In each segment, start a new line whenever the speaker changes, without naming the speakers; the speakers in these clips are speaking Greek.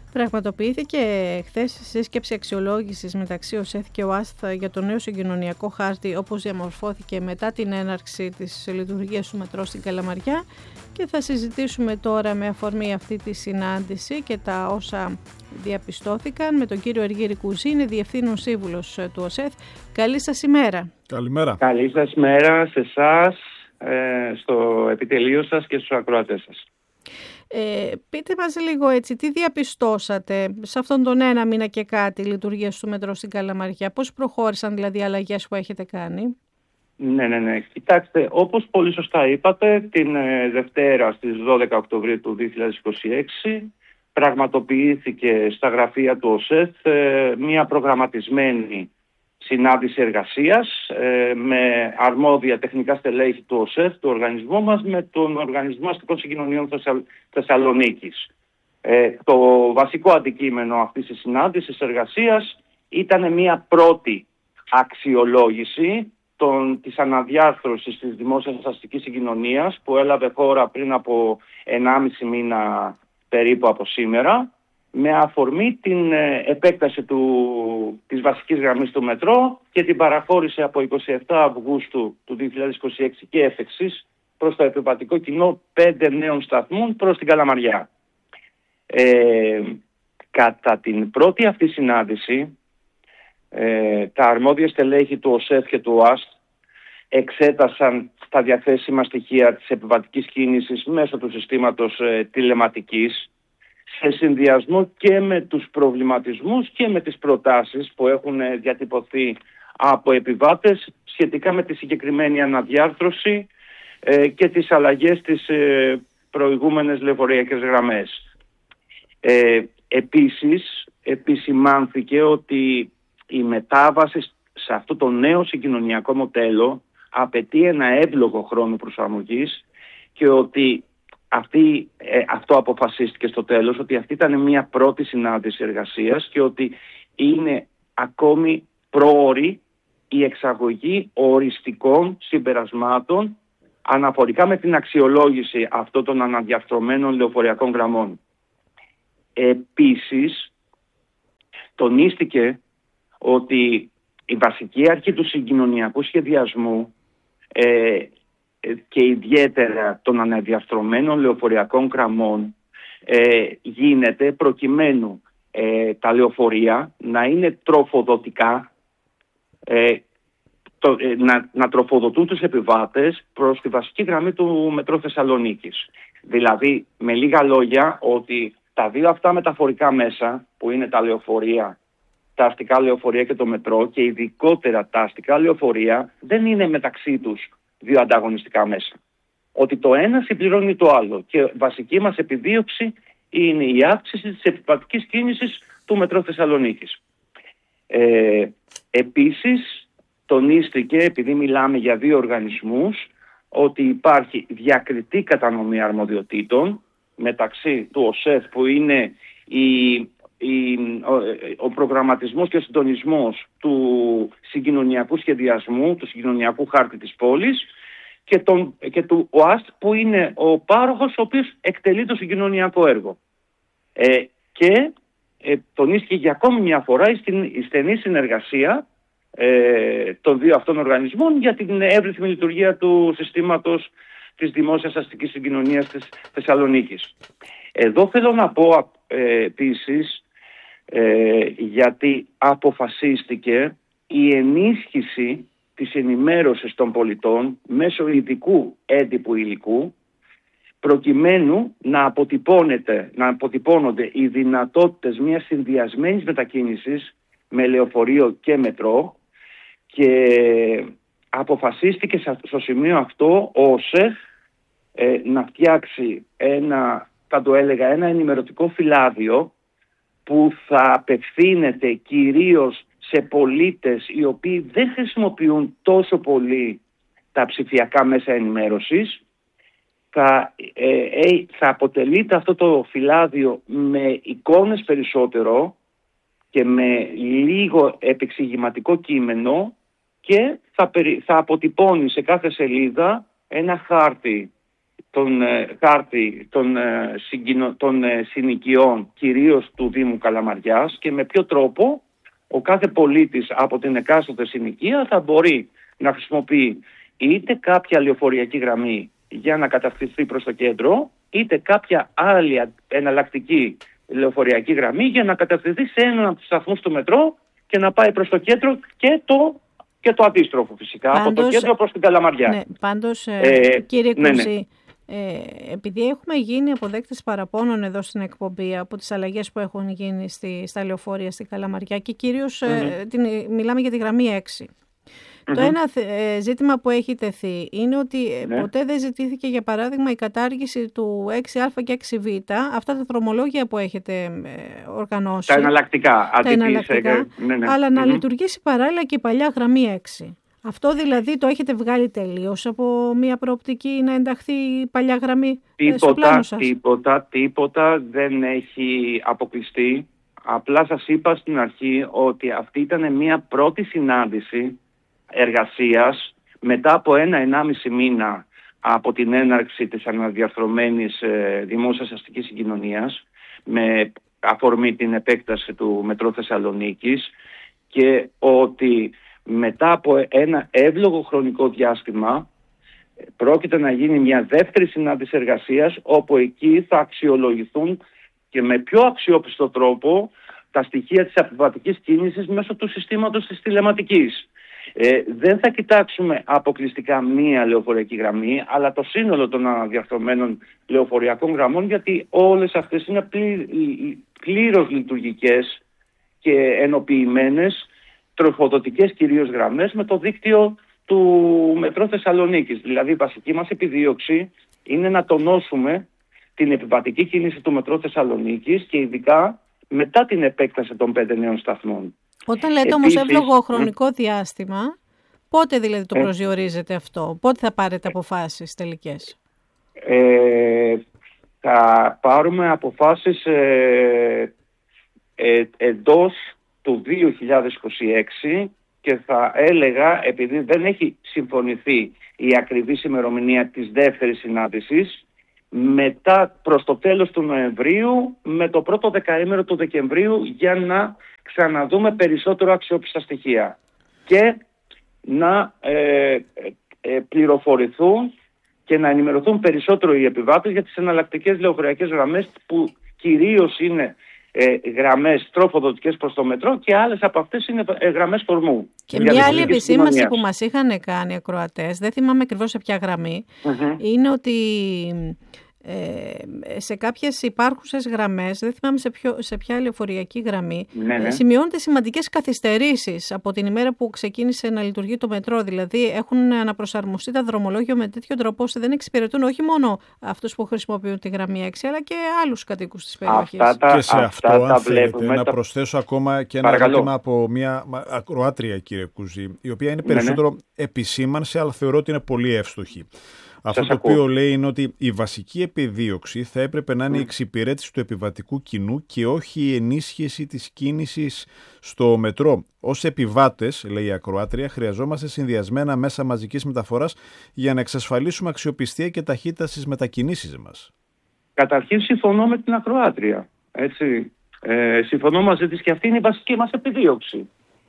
Πραγματοποιήθηκε χθες σύσκεψη αξιολόγησης μεταξύ ΟΣΕΘ και ΟΑΣΤ για το νέο συγκοινωνιακό χάρτη όπως διαμορφώθηκε μετά την έναρξη της λειτουργίας του μετρό στην Καλαμαριά, και θα συζητήσουμε τώρα με αφορμή αυτή τη συνάντηση και τα όσα διαπιστώθηκαν με τον κύριο Αργύρη Κουζή, είναι Διευθύνων Σύμβουλος του ΟΣΕΘ. Καλή σας ημέρα.
Καλημέρα.
Καλή σας ημέρα σε εσάς, στο επιτελείο σας και στους ακροατές σας.
Πείτε μας λίγο έτσι, τι διαπιστώσατε σε αυτόν τον ένα μήνα και κάτι λειτουργίας του μετρό στην Καλαμαριά, πώς προχώρησαν δηλαδή οι αλλαγές που έχετε κάνει?
Ναι. Κοιτάξτε, όπως πολύ σωστά είπατε, την Δευτέρα στις 12 Οκτωβρίου του 2026 πραγματοποιήθηκε στα γραφεία του ΟΣΕΘ μια προγραμματισμένη συνάντηση εργασίας με αρμόδια τεχνικά στελέχη του ΟΣΕΘ, του οργανισμού μας, με τον Οργανισμό Αστικών Συγκοινωνιών Θεσσαλονίκης. Το βασικό αντικείμενο αυτής της συνάντησης εργασίας ήταν μια πρώτη αξιολόγηση της αναδιάρθρωσης της δημόσιας αστικής συγκοινωνίας που έλαβε χώρα πριν από 1,5 μήνα περίπου από σήμερα, με αφορμή την επέκταση της βασικής γραμμής του μετρό και την παραχώρηση από 27 Αυγούστου του 2026 και εφ' εξής προς το επιβατικό κοινό 5 νέων σταθμών προς την Καλαμαριά. Κατά την πρώτη αυτή συνάντηση, τα αρμόδια στελέχη του ΟΣΕΘ και του ΟΑΣΤ εξέτασαν τα διαθέσιμα στοιχεία της επιβατικής κίνησης μέσω του συστήματος τηλεματικής, σε συνδυασμό και με τους προβληματισμούς και με τις προτάσεις που έχουν διατυπωθεί από επιβάτες σχετικά με τη συγκεκριμένη αναδιάρθρωση και τις αλλαγές στις προηγούμενες λεωφορειακές γραμμές. Επίσης, επισημάνθηκε ότι η μετάβαση σε αυτό το νέο συγκοινωνιακό μοντέλο απαιτεί ένα εύλογο χρόνο προσαρμογής και ότι αυτό αποφασίστηκε στο τέλος, ότι αυτή ήταν μια πρώτη συνάντηση εργασίας και ότι είναι ακόμη πρόωρη η εξαγωγή οριστικών συμπερασμάτων αναφορικά με την αξιολόγηση αυτών των αναδιαρθρωμένων λεωφορειακών γραμμών. Επίσης, τονίστηκε ότι η βασική αρχή του συγκοινωνιακού σχεδιασμού και ιδιαίτερα των αναδιαρθρωμένων λεωφορειακών γραμμών γίνεται προκειμένου τα λεωφορεία να είναι τροφοδοτικά, να τροφοδοτούν τους επιβάτες προς τη βασική γραμμή του μετρό Θεσσαλονίκης. Δηλαδή, με λίγα λόγια, ότι τα δύο αυτά μεταφορικά μέσα που είναι τα λεωφορεία, τα αστικά λεωφορεία και το μετρό, και ειδικότερα τα αστικά λεωφορεία, δεν είναι μεταξύ τους δύο ανταγωνιστικά μέσα. Ότι το ένα συμπληρώνει το άλλο και βασική μας επιδίωξη είναι η αύξηση της επιβατικής κίνησης του μετρό Θεσσαλονίκης. Επίσης, τονίστηκε, επειδή μιλάμε για δύο οργανισμούς, ότι υπάρχει διακριτή κατανομή αρμοδιοτήτων μεταξύ του ΟΣΕΘ, που είναι ο προγραμματισμός και ο συντονισμός του συγκοινωνιακού σχεδιασμού, του συγκοινωνιακού χάρτη της πόλης, και του ΟΑΣΤ, που είναι ο πάροχος ο οποίος εκτελεί το συγκοινωνιακό έργο. Και τονίστηκε για ακόμη μια φορά η στενή συνεργασία των δύο αυτών οργανισμών για την εύρυθμη λειτουργία του συστήματος της δημόσιας αστικής συγκοινωνίας της Θεσσαλονίκης. Εδώ θέλω να πω επίσης, γιατί αποφασίστηκε η ενίσχυση της ενημέρωσης των πολιτών μέσω ειδικού έντυπου υλικού, προκειμένου να αποτυπώνονται οι δυνατότητες μιας συνδυασμένης μετακίνησης με λεωφορείο και μετρό, και αποφασίστηκε στο σημείο αυτό ο ΟΣΕΘ να φτιάξει ένα ενημερωτικό φυλάδιο που θα απευθύνεται κυρίως σε πολίτες οι οποίοι δεν χρησιμοποιούν τόσο πολύ τα ψηφιακά μέσα ενημέρωσης. Θα αποτελείται αυτό το φυλάδιο με εικόνες περισσότερο και με λίγο επεξηγηματικό κείμενο, και θα αποτυπώνει σε κάθε σελίδα ένα χάρτη τον χάρτη των συνοικιών, κυρίως του Δήμου Καλαμαριάς, και με ποιο τρόπο ο κάθε πολίτης από την εκάστοτε συνοικία θα μπορεί να χρησιμοποιεί είτε κάποια λεωφοριακή γραμμή για να κατευθυνθεί προς το κέντρο, είτε κάποια άλλη εναλλακτική λεωφοριακή γραμμή για να κατευθυνθεί σε έναν από τους σταθμούς του μετρό και να πάει προς το κέντρο και το αντίστροφο φυσικά, από το κέντρο προς την Καλαμαριά.
Ναι, πάντως, κύριε Κουζή, επειδή έχουμε γίνει αποδέκτες παραπώνων εδώ στην εκπομπή από τις αλλαγές που έχουν γίνει στα λεωφορεία στην Καλαμαριά και κυρίως μιλάμε για τη γραμμή 6. Το ένα ζήτημα που έχει τεθεί είναι ότι ποτέ δεν ζητήθηκε, για παράδειγμα, η κατάργηση του 6α και 6β, αυτά τα δρομολόγια που έχετε οργανώσει.
Τα εναλλακτικά.
Αλλά να λειτουργήσει παράλληλα και η παλιά γραμμή 6. Αυτό δηλαδή το έχετε βγάλει τελείως από μια προοπτική να ενταχθεί η παλιά γραμμή στο πλάνο σας?
Τίποτα δεν έχει αποκλειστεί. Απλά σας είπα στην αρχή ότι αυτή ήταν μια πρώτη συνάντηση εργασίας μετά από 1-1,5 μήνα από την έναρξη της αναδιαρθρωμένης δημόσιας αστικής συγκοινωνίας, με αφορμή την επέκταση του μετρό Θεσσαλονίκης, και ότι μετά από ένα εύλογο χρονικό διάστημα πρόκειται να γίνει μια δεύτερη συνάντηση εργασίας, όπου εκεί θα αξιολογηθούν και με πιο αξιόπιστο τρόπο τα στοιχεία της επιβατικής κίνησης μέσω του συστήματος της τηλεματικής. Δεν θα κοιτάξουμε αποκλειστικά μία λεωφοριακή γραμμή, αλλά το σύνολο των αναδιαρθρωμένων λεωφοριακών γραμμών, γιατί όλες αυτές είναι πλήρως λειτουργικές και ενοποιημένες, τροφοδοτικές κυρίως γραμμές με το δίκτυο του μετρό Θεσσαλονίκης. Δηλαδή η βασική μας επιδίωξη είναι να τονώσουμε την επιβατική κίνηση του μετρό Θεσσαλονίκης και ειδικά μετά την επέκταση των 5 νέων σταθμών. Όταν
λέτε όμως εύλογο χρονικό διάστημα, πότε δηλαδή το προσδιορίζετε αυτό? Πότε θα πάρετε αποφάσεις τελικές?
Θα πάρουμε αποφάσεις εντός του 2026 και θα έλεγα, επειδή δεν έχει συμφωνηθεί η ακριβής ημερομηνία της δεύτερης συνάντησης, μετά προς το τέλος του Νοεμβρίου με το πρώτο δεκαήμερο του Δεκεμβρίου, για να ξαναδούμε περισσότερο αξιόπιστα στοιχεία και να πληροφορηθούν και να ενημερωθούν περισσότερο οι επιβάτες για τις εναλλακτικές λεωφοριακές γραμμές, που κυρίως είναι γραμμές τροφοδοτικές προς το μετρό και άλλες από αυτές είναι γραμμές κορμού.
Και μια άλλη επισήμανση που μας είχαν κάνει οι ακροατές, δεν θυμάμαι ακριβώς σε ποια γραμμή, είναι ότι σε κάποιες υπάρχουσες γραμμές, δεν θυμάμαι σε ποια λεωφοριακή γραμμή, σημειώνονται σημαντικές καθυστερήσεις από την ημέρα που ξεκίνησε να λειτουργεί το μετρό. Δηλαδή έχουν αναπροσαρμοστεί τα δρομολόγια με τέτοιο τρόπο ώστε δεν εξυπηρετούν όχι μόνο αυτούς που χρησιμοποιούν τη γραμμή 6, αλλά και άλλους κατοίκους της περιοχής.
Και σε αυτό, αν θέλετε, να προσθέσω ακόμα και ένα ερώτημα από μια ακροάτρια, κύριε Κουζή, η οποία είναι περισσότερο επισήμανση, αλλά θεωρώ ότι είναι πολύ εύστοχη. Αυτό το οποίο λέει είναι ότι η βασική επιδίωξη θα έπρεπε να είναι η εξυπηρέτηση του επιβατικού κοινού και όχι η ενίσχυση της κίνησης στο μετρό. Ως επιβάτες, λέει η ακροάτρια, χρειαζόμαστε συνδυασμένα μέσα μαζικής μεταφοράς για να εξασφαλίσουμε αξιοπιστία και ταχύτητα στις μετακινήσεις μας.
Καταρχήν συμφωνώ με την ακροάτρια. Έτσι. Συμφωνώ μαζί της και αυτή είναι η βασική μας επιδίωξη.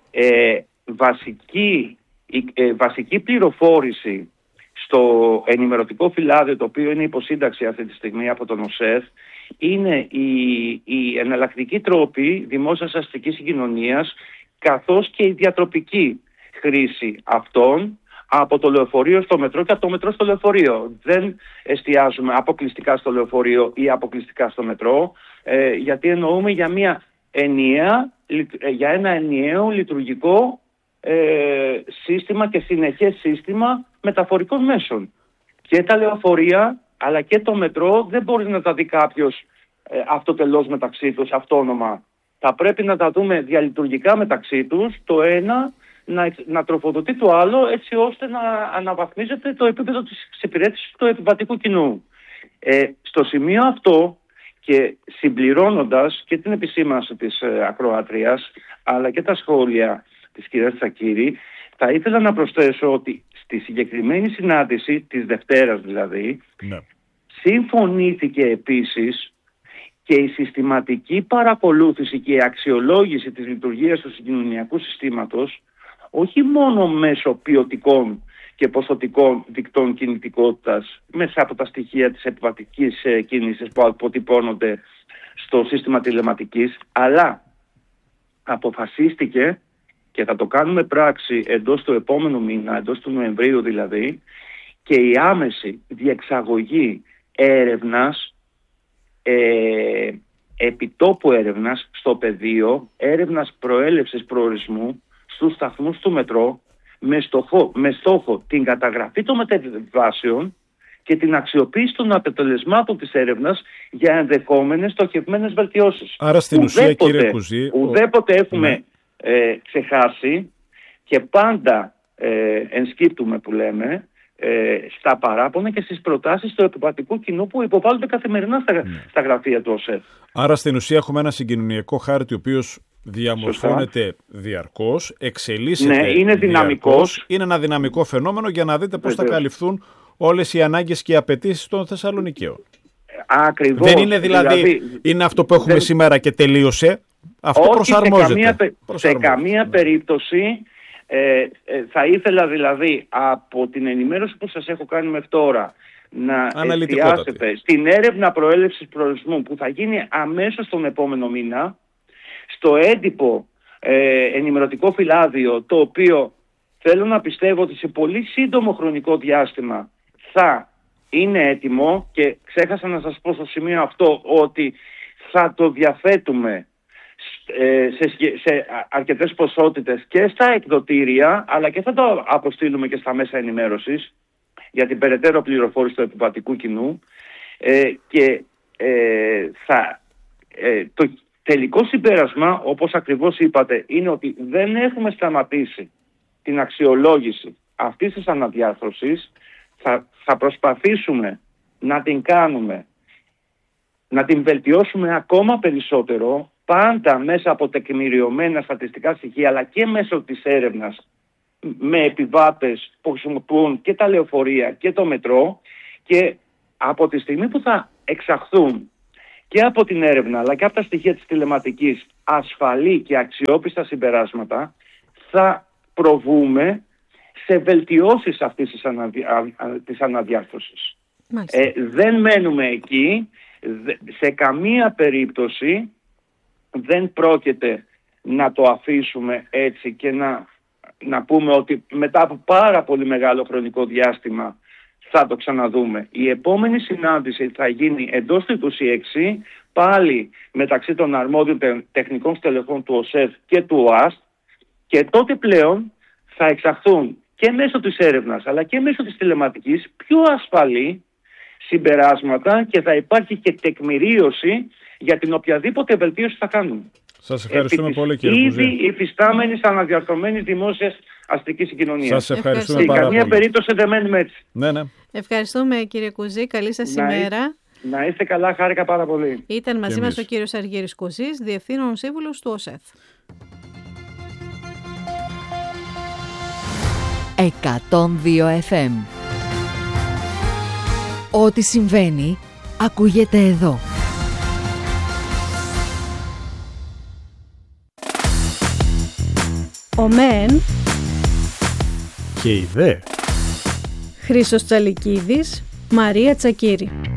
Βασική πληροφόρηση στο ενημερωτικό φυλάδιο, το οποίο είναι υποσύνταξη αυτή τη στιγμή από τον ΟΣΕΘ, είναι η εναλλακτική τρόπη δημόσιας αστικής συγκοινωνίας, καθώς και η διατροπική χρήση αυτών από το λεωφορείο στο μετρό και από το μετρό στο λεωφορείο. Δεν εστιάζουμε αποκλειστικά στο λεωφορείο ή αποκλειστικά στο μετρό, γιατί εννοούμε για ένα ενιαίο λειτουργικό σύστημα και συνεχές σύστημα μεταφορικών μέσων. Και τα λεωφορεία αλλά και το μετρό δεν μπορεί να τα δει κάποιος αυτοτελώς μεταξύ τους, αυτόνομα. Θα πρέπει να τα δούμε διαλειτουργικά μεταξύ τους, το ένα να τροφοδοτεί το άλλο, έτσι ώστε να αναβαθμίζεται το επίπεδο της εξυπηρέτησης του επιβατικού κοινού. Στο σημείο αυτό, και συμπληρώνοντας και την επισήμανση της ακροάτριας αλλά και τα σχόλια της κυρίας Τσακύρη, θα ήθελα να προσθέσω ότι στη συγκεκριμένη συνάντηση της Δευτέρας δηλαδή, Συμφωνήθηκε επίσης και η συστηματική παρακολούθηση και η αξιολόγηση της λειτουργίας του συγκοινωνιακού συστήματος, όχι μόνο μέσω ποιοτικών και ποσοτικών δικτών κινητικότητας, μέσα από τα στοιχεία της επιβατικής κίνησης που αποτυπώνονται στο σύστημα τηλεματικής, αλλά αποφασίστηκε, και θα το κάνουμε πράξη εντός του επόμενου μήνα, εντός του Νοεμβρίου δηλαδή, και η άμεση διεξαγωγή έρευνας, επιτόπου έρευνας στο πεδίο, έρευνας προέλευσης προορισμού στους σταθμούς του μετρό, με στόχο την καταγραφή των μεταβάσεων και την αξιοποίηση των αποτελεσμάτων της έρευνας για ενδεχόμενες στοχευμένες βελτιώσεις.
Άρα στην ουσία, κύριε Κουζή,
ουδέποτε έχουμε ξεχάσει και πάντα ενσκύπτουμε, που λέμε, στα παράπονα και στις προτάσεις του επιβατικού κοινού που υποβάλλονται καθημερινά στα γραφεία του ΟΣΕΘ.
Άρα στην ουσία έχουμε ένα συγκοινωνιακό χάρτη ο οποίος διαμορφώνεται διαρκώς, εξελίσσεται.
Ναι, είναι δυναμικός.
Είναι ένα δυναμικό φαινόμενο για να δείτε πώς θα καλυφθούν όλες οι ανάγκες και οι απαιτήσεις των Θεσσαλονικαίων.
Ακριβώς.
Δεν είναι δηλαδή είναι αυτό που έχουμε σήμερα και τελείωσε. Αυτό προσαρμόζεται.
Σε καμία περίπτωση. Θα ήθελα δηλαδή από την ενημέρωση που σας έχω κάνει μέχρι τώρα να εστιάσετε στην έρευνα προέλευσης προορισμού που θα γίνει αμέσως τον επόμενο μήνα, στο έντυπο ενημερωτικό φυλάδιο, το οποίο θέλω να πιστεύω ότι σε πολύ σύντομο χρονικό διάστημα θα είναι έτοιμο, και ξέχασα να σας πω στο σημείο αυτό ότι θα το διαθέτουμε σε αρκετές ποσότητες και στα εκδοτήρια, αλλά και θα το αποστείλουμε και στα μέσα ενημέρωσης για την περαιτέρω πληροφόρηση του επιβατικού κοινού, και το τελικό συμπέρασμα, όπως ακριβώς είπατε, είναι ότι δεν έχουμε σταματήσει την αξιολόγηση αυτής της αναδιάρθρωσης. Θα προσπαθήσουμε να την κάνουμε, να την βελτιώσουμε ακόμα περισσότερο, πάντα μέσα από τεκμηριωμένα στατιστικά στοιχεία, αλλά και μέσω της έρευνας με επιβάτες που χρησιμοποιούν και τα λεωφορεία και το μετρό, και από τη στιγμή που θα εξαχθούν και από την έρευνα αλλά και από τα στοιχεία της τηλεματικής ασφαλή και αξιόπιστα συμπεράσματα, θα προβούμε σε βελτιώσεις αυτής της αναδιάρθρωσης. Δεν μένουμε εκεί, σε καμία περίπτωση δεν πρόκειται να το αφήσουμε έτσι και να πούμε ότι μετά από πάρα πολύ μεγάλο χρονικό διάστημα θα το ξαναδούμε. Η επόμενη συνάντηση θα γίνει εντός του 26, πάλι μεταξύ των αρμόδιων τεχνικών στελεχών του ΟΣΕΘ και του ΟΑΣΤ, και τότε πλέον θα εξαχθούν και μέσω της έρευνας αλλά και μέσω της τηλεματικής πιο ασφαλή συμπεράσματα, και θα υπάρχει και τεκμηρίωση για την οποιαδήποτε βελτίωση θα κάνουμε.
Σας ευχαριστούμε πολύ, κύριε Κουζή.
Ήδη υφιστάμενης αναδιαρθρωμένης δημόσιας αστικής συγκοινωνίας.
Σας ευχαριστούμε πάρα πολύ.
Σε καμία περίπτωση δεν μένουμε έτσι.
Ναι.
Ευχαριστούμε, κύριε Κουζή. Καλή σας ημέρα.
Να είστε καλά, χάρηκα πάρα πολύ.
Ήταν μαζί μας ο κύριος Αργύρης Κουζής, Διευθύνων Σύμβουλος του ΟΣΕΘ.
102 FM. Ό,τι συμβαίνει ακούγεται εδώ.
Ο ΜΕΝ
και η ΔΕ.
Χρήστος Τσαλικίδης, Μαρία Τσακύρη.